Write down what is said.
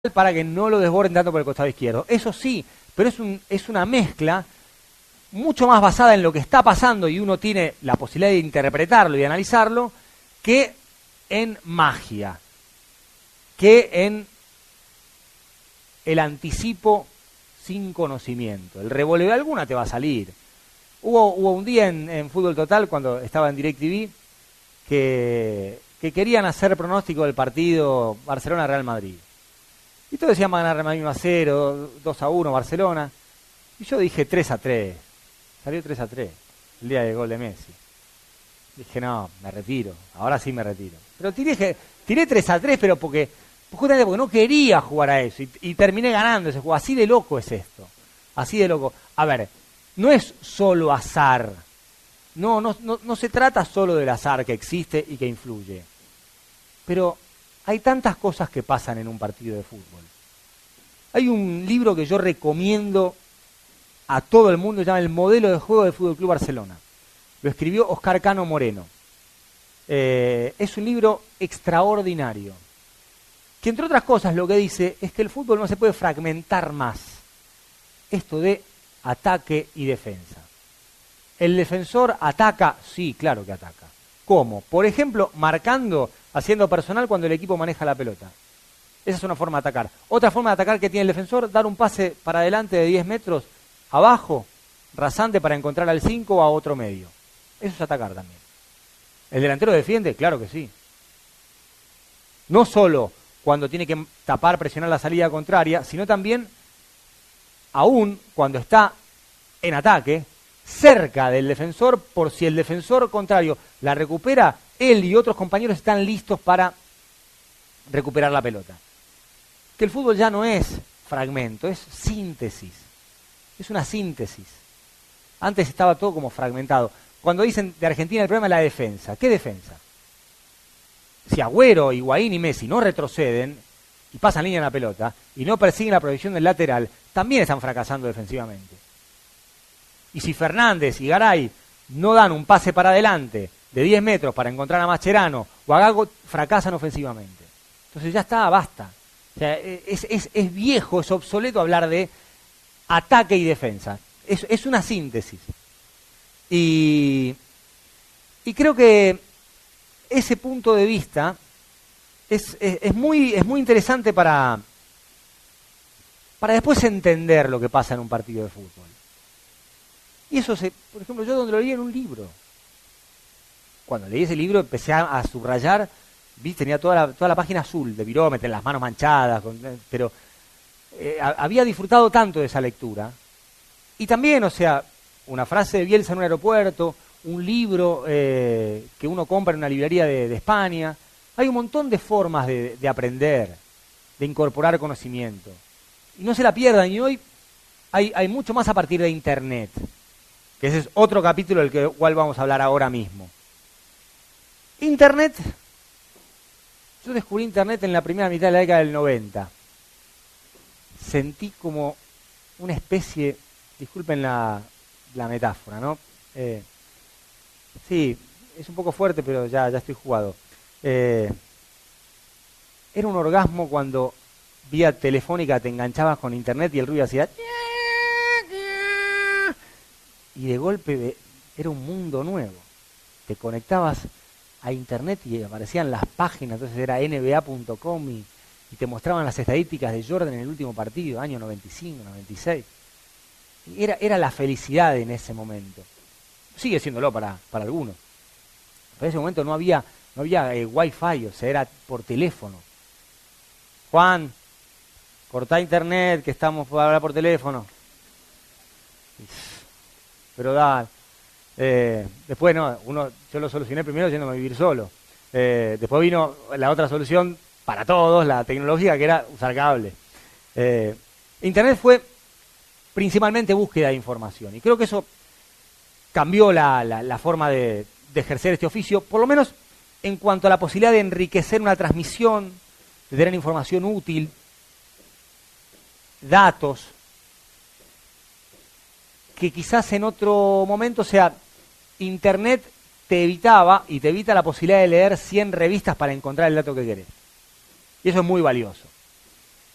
para que no lo desborden tanto por el costado izquierdo. Eso sí, pero es una mezcla mucho más basada en lo que está pasando y uno tiene la posibilidad de interpretarlo y de analizarlo que en magia, que en el anticipo sin conocimiento. El revólver alguna te va a salir. Hubo un día en Fútbol Total, cuando estaba en DirecTV, que querían hacer pronóstico del partido Barcelona-Real Madrid. Y todos decían, van a ganar Real Madrid 1-0, 2-1 Barcelona. Y yo dije 3-3. Salió 3-3, el día del gol de Messi. Dije, no, me retiro. Ahora sí me retiro. Pero tiré 3-3, pero justamente porque no quería jugar a eso. Y terminé ganando ese juego. Así de loco es esto. Así de loco. A ver, no es solo azar. No se trata solo del azar que existe y que influye. Pero hay tantas cosas que pasan en un partido de fútbol. Hay un libro que yo recomiendo a todo el mundo, se llama El modelo de juego del Fútbol Club Barcelona. Lo escribió Oscar Cano Moreno. Es un libro extraordinario, que entre otras cosas lo que dice es que el fútbol no se puede fragmentar más. Esto de ataque y defensa. ¿El defensor ataca? Sí, claro que ataca. ¿Cómo? Por ejemplo, marcando, haciendo personal cuando el equipo maneja la pelota. Esa es una forma de atacar. Otra forma de atacar que tiene el defensor, dar un pase para adelante de 10 metros, abajo, rasante para encontrar al 5 o a otro medio. Eso es atacar también. ¿El delantero defiende? Claro que sí. No solo cuando tiene que tapar, presionar la salida contraria, sino también, aún cuando está en ataque, cerca del defensor, por si el defensor contrario la recupera, él y otros compañeros están listos para recuperar la pelota. Que el fútbol ya no es fragmento, es síntesis. Es una síntesis. Antes estaba todo como fragmentado. Cuando dicen de Argentina el problema es la defensa. ¿Qué defensa? Si Agüero, Higuaín y Messi no retroceden y pasan línea en la pelota y no persiguen la proyección del lateral, también están fracasando defensivamente. Y si Fernández y Garay no dan un pase para adelante de 10 metros para encontrar a Mascherano o a Gago, fracasan ofensivamente. Entonces ya está, basta. O sea, es viejo, es obsoleto hablar de ataque y defensa. Es una síntesis. Y creo que ese punto de vista es muy interesante para después entender lo que pasa en un partido de fútbol. Y eso, por ejemplo, yo donde lo leí en un libro. Cuando leí ese libro empecé a subrayar, tenía toda la página azul de Virómetre, las manos manchadas, pero había disfrutado tanto de esa lectura. Y también, o sea, una frase de Bielsa en un aeropuerto, un libro que uno compra en una librería de España. Hay un montón de formas de aprender, de incorporar conocimiento. Y no se la pierdan, y hoy hay mucho más a partir de Internet, que ese es otro capítulo del cual vamos a hablar ahora mismo. Internet, yo descubrí Internet en la primera mitad de la década del 90. Sentí como una especie, disculpen la metáfora, ¿no? Sí, es un poco fuerte, pero ya estoy jugado. Era un orgasmo cuando vía telefónica te enganchabas con Internet y el ruido hacía... Y de golpe era un mundo nuevo. Te conectabas a Internet y aparecían las páginas, entonces era nba.com y te mostraban las estadísticas de Jordan en el último partido, año 95, 96. Y era la felicidad en ese momento. Sigue siéndolo para algunos. Pero en ese momento no había wifi, o sea, era por teléfono. Juan, cortá Internet, que estamos para hablar por teléfono. Pero después no, yo lo solucioné primero yéndome a vivir solo. Después vino la otra solución para todos, la tecnología, que era usar cable. Internet fue principalmente búsqueda de información. Y creo que eso cambió la forma de ejercer este oficio, por lo menos en cuanto a la posibilidad de enriquecer una transmisión, de tener información útil, datos, que quizás en otro momento, o sea, Internet te evitaba y te evita la posibilidad de leer 100 revistas para encontrar el dato que querés. Y eso es muy valioso.